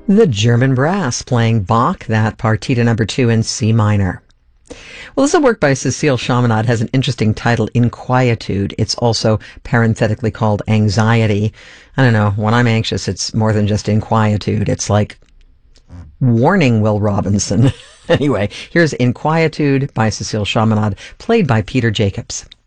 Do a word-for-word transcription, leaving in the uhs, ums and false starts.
The German Brass playing Bach, that Partita number two in C minor. Well, this is a work by Cécile Chaminade, has an interesting title, Inquietude. It's also parenthetically called Anxiety. I don't know, when I'm anxious, it's more than just inquietude. It's like, warning, Will Robinson. Anyway, here's Inquietude by Cécile Chaminade, played by Peter Jacobs.